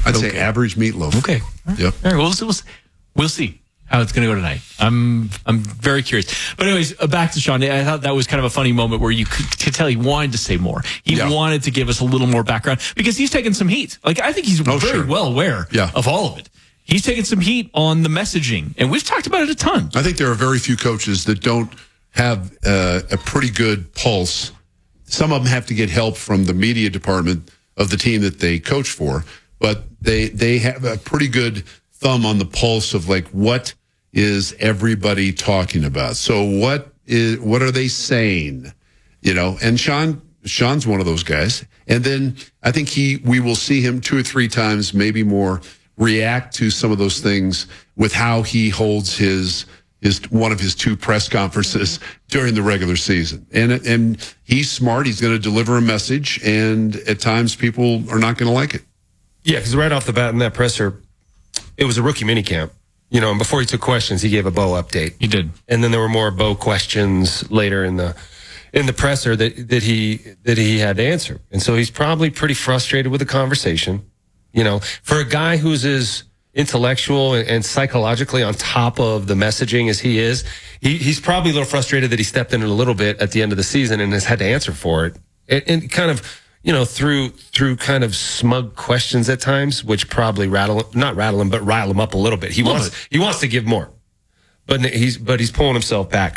I'd say average meatloaf. Okay. Yep. All right. We'll see how it's going to go tonight. I'm very curious. But anyways, back to Sean. I thought that was kind of a funny moment where you could tell he wanted to say more. He wanted to give us a little more background because he's taken some heat. Like, I think he's very well aware of all of it. He's taken some heat on the messaging, and we've talked about it a ton. I think there are very few coaches that don't have a pretty good pulse. Some of them have to get help from the media department of the team that they coach for, but they have a pretty good thumb on the pulse of, like, what is everybody talking about? So what are they saying? And Sean's one of those guys. And then I think we will see him 2 or 3 times, maybe more, react to some of those things with how he holds his one of his 2 press conferences during the regular season. And he's smart. He's going to deliver a message, and at times people are not going to like it. Yeah, because right off the bat in that presser, it was a rookie minicamp. And before he took questions, he gave a Bo update. He did. And then there were more Bo questions later in the presser that he had to answer. And so he's probably pretty frustrated with the conversation. For a guy who's as intellectual and psychologically on top of the messaging as he is, he's probably a little frustrated that he stepped in a little bit at the end of the season and has had to answer for it. And kind of, through kind of smug questions at times, which probably not rattle him, but rile him up a little bit. He wants to give more, but he's pulling himself back.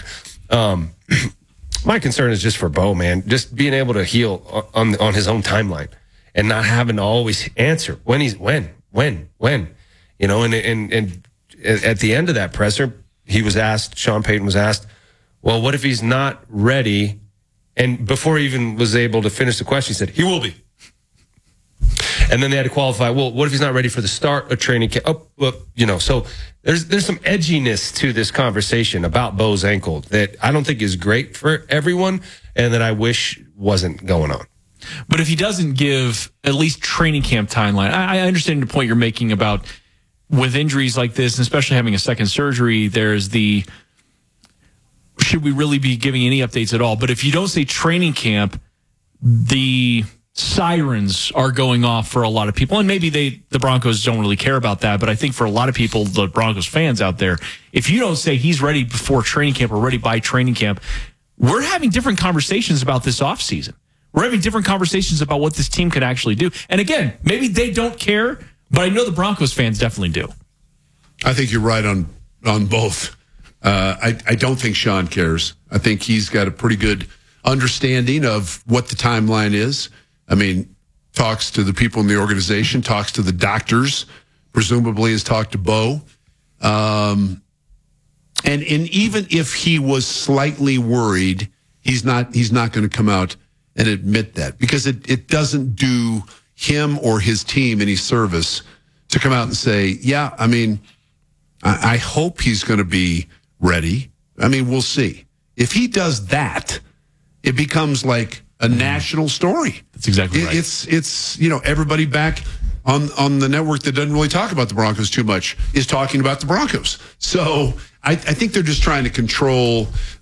My concern is just for Bo, man, just being able to heal on his own timeline and not having to always answer when, and at the end of that presser, Sean Payton was asked, well, what if he's not ready? And before he even was able to finish the question, he said, he will be. And then they had to qualify, well, what if he's not ready for the start of training camp? Oh, well, so there's some edginess to this conversation about Bo's ankle that I don't think is great for everyone and that I wish wasn't going on. But if he doesn't give at least training camp timeline, I understand the point you're making about with injuries like this, and especially having a second surgery, there's should we really be giving any updates at all? But if you don't say training camp, the sirens are going off for a lot of people. And maybe the Broncos don't really care about that. But I think for a lot of people, the Broncos fans out there, if you don't say he's ready before training camp or ready by training camp, we're having different conversations about this offseason. We're having different conversations about what this team could actually do. And again, maybe they don't care, but I know the Broncos fans definitely do. I think you're right on both. I don't think Sean cares. I think he's got a pretty good understanding of what the timeline is. I mean, talks to the people in the organization, talks to the doctors, presumably has talked to Bo. And even if he was slightly worried, he's not going to come out and admit that, because it doesn't do him or his team any service to come out and say, yeah, I mean, I hope he's going to be ready. I mean, we'll see. If he does that, it becomes like a national story. That's exactly right. It's everybody back on the network that doesn't really talk about the Broncos too much is talking about the Broncos. So I think they're just trying to control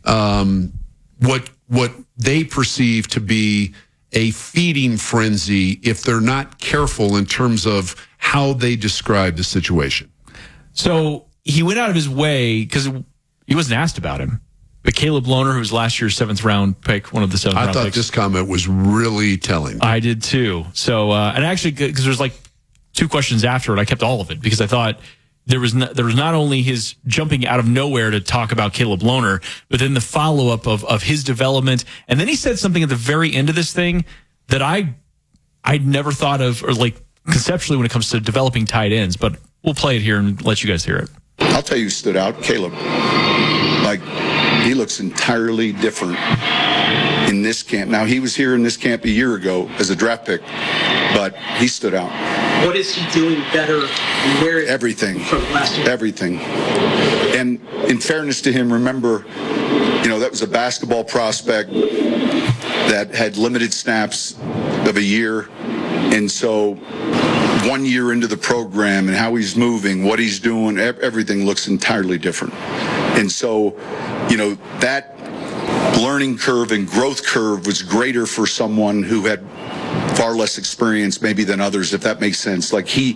what they perceive to be a feeding frenzy if they're not careful in terms of how they describe the situation. So he went out of his way because he wasn't asked about him. But Caleb Lohner, who was last year's 7th round pick, one of the 7th round picks. I thought this comment was really telling. I did too. So, and actually, because there's like 2 questions after it, I kept all of it because I thought there was not only his jumping out of nowhere to talk about Caleb Lohner, but then the follow-up of his development. And then he said something at the very end of this thing that I'd never thought of, or like conceptually when it comes to developing tight ends. But we'll play it here and let you guys hear it. I'll tell you who stood out, Caleb. Like, he looks entirely different in this camp. Now, he was here in this camp a year ago as a draft pick, but he stood out. What is he doing better? Where is everything from last year? Everything. And in fairness to him, remember, that was a basketball prospect that had limited snaps of a year. And so 1 year into the program and how he's moving, what he's doing, everything looks entirely different. And so, that learning curve and growth curve was greater for someone who had far less experience maybe than others, if that makes sense. Like he